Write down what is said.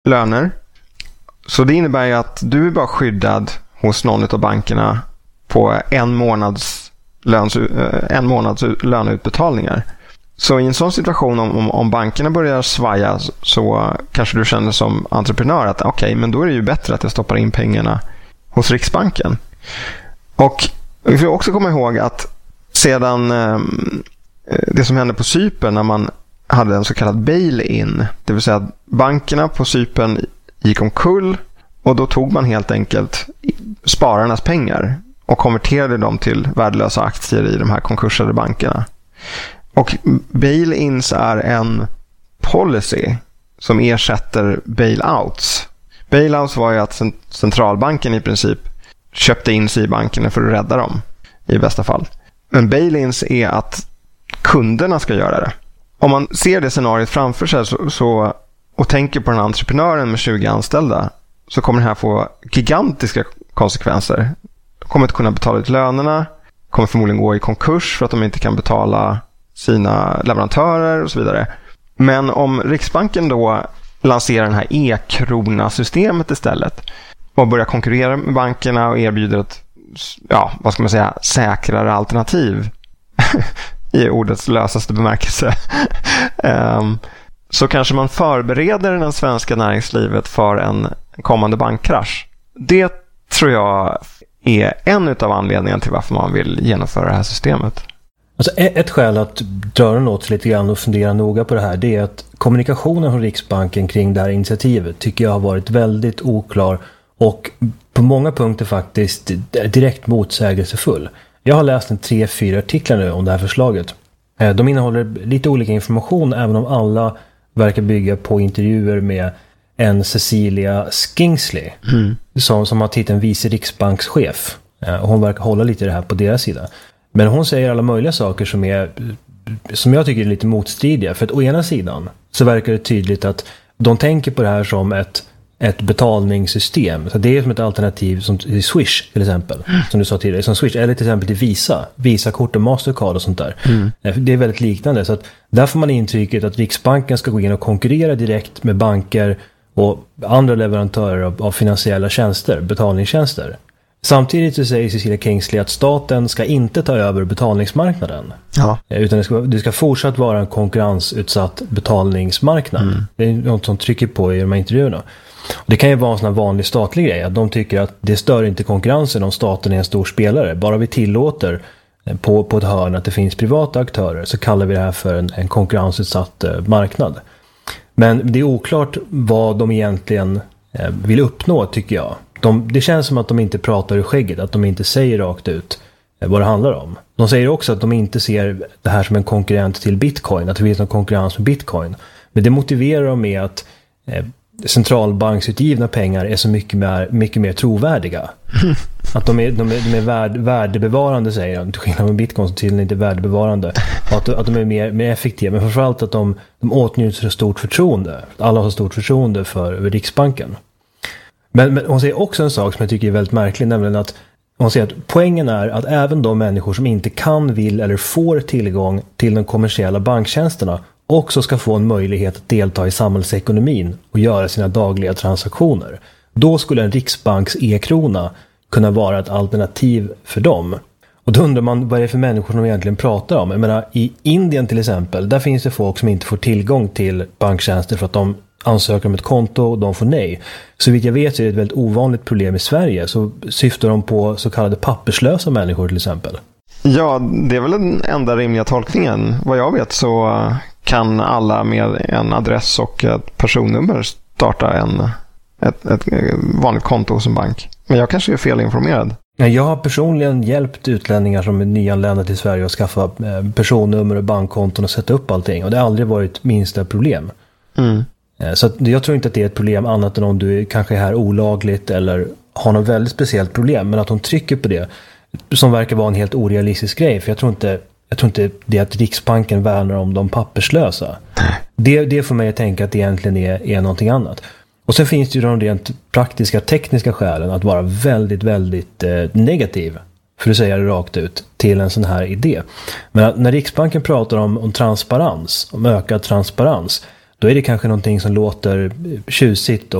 löner. Så det innebär ju att du är bara skyddad hos någon av bankerna på en månads löneutbetalningar. Så i en sån situation, om bankerna börjar svaja, så kanske du känner som entreprenör att okej, men då är det ju bättre att jag stoppar in pengarna hos Riksbanken. Och vi får också komma ihåg att sedan det som hände på Cypern när man hade en så kallad bail-in, det vill säga att bankerna på Cypern gick omkull, och då tog man helt enkelt spararnas pengar och konverterade dem till värdelösa aktier i de här konkursade bankerna. Och bail-ins är en policy som ersätter bail-outs. Bail-outs var ju att centralbanken i princip köpte in sig i bankerna för att rädda dem i bästa fall. Men bail-ins är att kunderna ska göra det. Om man ser det scenariot framför sig och tänker på den entreprenören med 20 anställda, så kommer det här få gigantiska konsekvenser. De kommer inte kunna betala ut lönerna, kommer förmodligen gå i konkurs för att de inte kan betala sina leverantörer och så vidare. Men om Riksbanken då lanserar den här e-krona-systemet istället och börjar konkurrera med bankerna och erbjuder ett, säkrare alternativ i ordets lösaste bemärkelse, så kanske man förbereder den svenska näringslivet för en kommande bankkrasch. Det tror jag är en av anledningarna till varför man vill genomföra det här systemet. Alltså ett skäl att dra den åt lite grann och fundera noga på det här, det är att kommunikationen från Riksbanken kring det här initiativet tycker jag har varit väldigt oklar och på många punkter faktiskt direkt motsägelsefull. Jag har läst 3-4 artiklar nu om det här förslaget. De innehåller lite olika information, även om alla verkar bygga på intervjuer med en Cecilia Skingsley som har titeln vice riksbankschef. Hon verkar hålla lite det här på deras sida. Men hon säger alla möjliga saker som jag tycker är lite motstridiga. För att å ena sidan så verkar det tydligt att de tänker på det här som ett betalningssystem. Så det är som ett alternativ som till Swish till exempel. Som du sa tidigare, som Swish. Eller till exempel till Visa. Visa-kort och Mastercard och sånt där. Det är väldigt liknande. Så att där får man intrycket att Riksbanken ska gå in och konkurrera direkt med banker och andra leverantörer av finansiella tjänster, betalningstjänster. Samtidigt så säger Cecilia Kingsley att staten ska inte ta över betalningsmarknaden. Ja. Utan det ska fortsatt vara en konkurrensutsatt betalningsmarknad. Det är något som trycker på i de här intervjuerna. Och det kan ju vara en sån här vanlig statlig grej. Att de tycker att det stör inte konkurrensen om staten är en stor spelare. Bara vi tillåter på ett hörn att det finns privata aktörer, så kallar vi det här för en konkurrensutsatt marknad. Men det är oklart vad de egentligen vill uppnå, tycker jag. Det känns som att de inte pratar ur skägget, att de inte säger rakt ut vad det handlar om. De säger också att de inte ser det här som en konkurrent till Bitcoin, att det finns någon konkurrens med Bitcoin. Men det motiverar de med att centralbanksutgivna pengar är så mycket mer trovärdiga. Att de är värdebevarande, säger de. Till skillnad med Bitcoin så tydligen inte värdebevarande. Och att de är mer effektiva. Men framförallt att de åtnjuter så stort förtroende. Alla har så stort förtroende för Riksbanken. Men hon säger också en sak som jag tycker är väldigt märklig, nämligen att hon säger att poängen är att även de människor som inte kan, vill eller får tillgång till de kommersiella banktjänsterna också ska få en möjlighet att delta i samhällsekonomin och göra sina dagliga transaktioner. Då skulle en riksbanks e-krona kunna vara ett alternativ för dem. Och då undrar man vad det är för människor som egentligen pratar om. Jag menar, i Indien till exempel, där finns det folk som inte får tillgång till banktjänster för att de ansöker om ett konto och de får nej. Så vitt jag vet så är det ett väldigt ovanligt problem i Sverige. Så syftar de på så kallade papperslösa människor till exempel. Ja, det är väl den enda rimliga tolkningen. Vad jag vet så kan alla med en adress och ett personnummer starta ett vanligt konto hos en bank. Men jag kanske är felinformerad. Jag har personligen hjälpt utlänningar som är nyanlända till Sverige att skaffa personnummer och bankkonton och sätta upp allting. Och det har aldrig varit minsta problem. Så att jag tror inte att det är ett problem annat än om du kanske är här olagligt eller har något väldigt speciellt problem. Men att de trycker på det som verkar vara en helt orealistisk grej. För jag tror inte det att Riksbanken värnar om de papperslösa. Det får mig att tänka att det egentligen är någonting annat. Och sen finns det ju de rent praktiska, tekniska skälen att vara väldigt, väldigt negativ, för att säga det rakt ut, till en sån här idé. Men när Riksbanken pratar om transparens, om ökad transparens, då är det kanske någonting som låter tjusigt